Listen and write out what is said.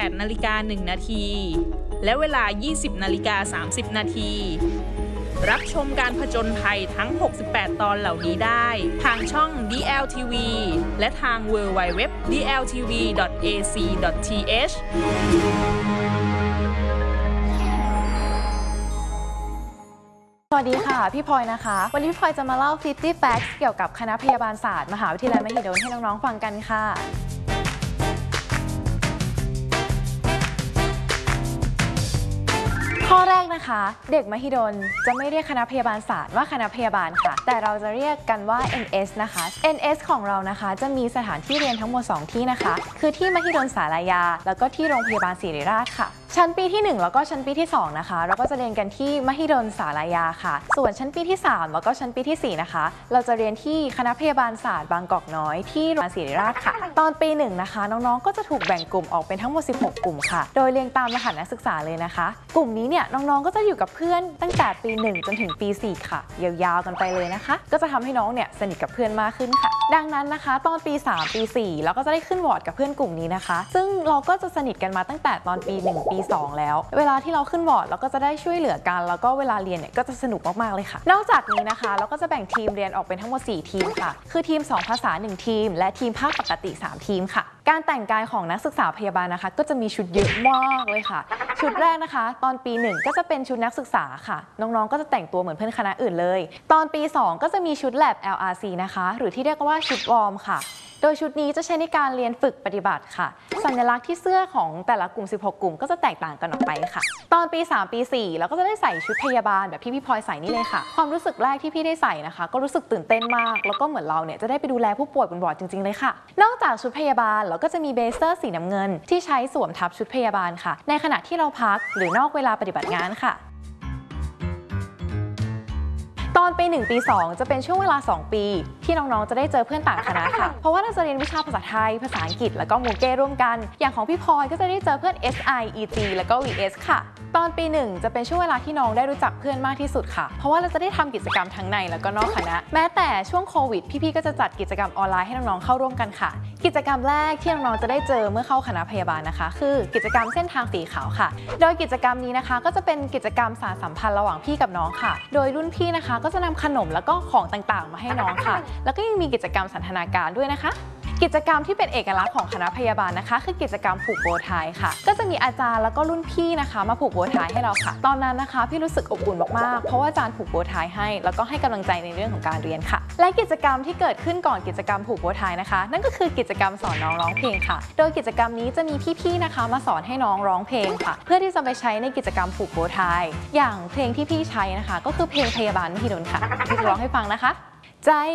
18:01 นาทีและเวลา 20:30 นาทีรับชมการผจญภัยทั้ง 68 ตอนเหล่านี้ได้ทางช่อง DLTV และทาง www.dltv.ac.th สวัสดีค่ะพี่พลอยนะคะวันนี้พี่พลอยจะมาเล่า50 Facts เกี่ยวกับคณะพยาบาลศาสตร์มหาวิทยาลัยมหิดลให้น้องๆฟังกันค่ะข้อแรกนะคะเด็กมหิดลจะไม่เรียกคณะพยาบาลศาสตร์ว่าคณะพยาบาลค่ะแต่เราจะเรียกกันว่า NS นะคะ NS ของเรานะคะจะมีสถานที่เรียนทั้งหมด2ที่นะคะคือที่มหิดลศาลายาแล้วก็ที่โรงพยาบาลศิริราชค่ะชั้นปีที่1แล้วก็ชั้นปีที่2นะคะเราก็จะเรียนกันที่มหิดลศาลายาค่ะส่วนชั้นปีที่3แล้วก็ชั้นปีที่4นะคะเราจะเรียนที่คณะพยาบาลศาสตร์บางกอกน้อยที่โรงพยาบาลศิริราชค่ะตอนปี1นะคะน้องๆก็จะถูกแบ่งกลุ่มออกเป็นทั้งหมด16กลุ่มค่ะโดยเรียงตามรหัสนักศึกษาเลยนะคะกลุ่มนี้เนี่ยน้องๆก็จะอยู่กับเพื่อนตั้งแต่ปี1จนถึงปี4ค่ะยาวๆกันไปเลยนะคะก็จะทำให้น้องเนี่ยสนิทกับเพื่อนมากขึ้นค่ะดังนั้นนะคะตอนปี3ปี4เราก็จะได้ขึ้นวอร์ดกับเพื่อนกลุ่มนี้นะคะซึ่งเราก็จะสนิทกันมาตั้งแต่ตอนปี1ปี2แล้วเวลาที่เราขึ้นวอร์ดเราก็จะได้ช่วยเหลือกันแล้วก็เวลาเรียนเนี่ยก็จะสนุกมากๆเลยค่ะนอกจากนี้นะคะเราก็จะแบ่งทีมเรียนออกเป็นทั้งหมด4ทีมค่ะคือทีม2ภาษา1ทีมและทีมภาคปกติ3ทีมค่ะการแต่งกายของนักศึกษาพยาบาลนะคะก็จะมีชุดเยอะมากเลยค่ะชุดแรกนะคะตอนปี1ก็จะเป็นชุดนักศึกษาค่ะน้องๆก็จะแต่งตัวเหมือนเพื่อนคณะอื่นเลยตอนปี2ก็จะมีชุด Lab LRC นะคะหรือที่เรียกว่าชุดวอร์มค่ะโดยชุดนี้จะใช้ในการเรียนฝึกปฏิบัติค่ะสัญลักษณ์ที่เสื้อของแต่ละกลุ่ม16กลุ่มก็จะแตกต่างกันออกไปค่ะตอนปี3ปี4เราก็จะได้ใส่ชุดพยาบาลแบบที่พี่พลอยใส่นี่เลยค่ะความรู้สึกแรกที่พี่ได้ใส่นะคะก็รู้สึกตื่นเต้นมากแล้วก็เหมือนเราเนี่ยจะได้ไปดูแลผู้ป่วยบนวอร์ดจริงๆเลยค่ะนอกจากชุดพยาบาลเราก็จะมีเบเซอร์สีน้ำเงินที่ใช้สวมทับชุดพยาบาลค่ะในขณะที่เราพักหรือนอกเวลาปฏิบัติงานค่ะตอนปี1ปี2จะเป็นช่วงเวลา2ปีที่น้องๆจะได้เจอเพื่อนต่างคณะค่ะเพราะว่าเราจะเรียนวิชาภาษาไทยภาษาอังกฤษแล้วก็มูเก้ร่วมกันอย่างของพี่พลอยก็จะได้เจอเพื่อน SI EG แล้วก็ VS ค่ะตอนปี1จะเป็นช่วงเวลาที่น้องได้รู้จักเพื่อนมากที่สุดค่ะเพราะว่าเราจะได้ทำกิจกรรมทั้งในแล้วก็นอกคณะแม้แต่ช่วงโควิดพี่ๆก็จะจัดกิจกรรมออนไลน์ให้น้องๆเข้าร่วมกันค่ะกิจกรรมแรกที่น้องๆจะได้เจอเมื่อเข้าคณะพยาบาลนะคะคือกิจกรรมเส้นทางสีขาวค่ะโดยกิจกรรมนี้นะคะก็จะเป็นกิจกรรมสานสัมพันธ์ระหว่างพี่กับน้องค่ะโดยรุ่นพี่นะคะก็จะนำขนมแล้วก็ของต่างๆมาให้น้องค่ะแล้วก็ยังมีกิจกรรมสันทนาการด้วยนะคะกิจกรรมที่เป็นเอกลักษณ์ของคณะพยาบาลนะคะคือกิจกรรมผูกโบว์ไทค่ะก็จะมีอาจารย์แล้วก็รุ่นพี่นะคะมาผูกโบว์ไทให้เราค่ะตอนนั้นนะคะพี่รู้สึกอบอุ่นมากๆเพราะว่าอาจารย์ผูกโบว์ไทให้แล้วก็ให้กำลังใจในเรื่องของการเรียนค่ะและกิจกรรมที่เกิดขึ้นก่อนกิจกรรมผูกโบว์ไทนะคะนั่นก็คือกิจกรรมสอนน้องร้องเพลงค่ะโดยกิจกรรมนี้จะมีพี่ๆนะคะมาสอนให้น้องร้องเพลงค่ะเพื่อที่จะไปใช้ในกิจกรรมผูกโบว์ไทอย่างเพลงที่พี่ใช้นะคะก็คือเพลงพยาบาลมหิดลค่ะพี่จะร้องให้ฟังนะคะใจ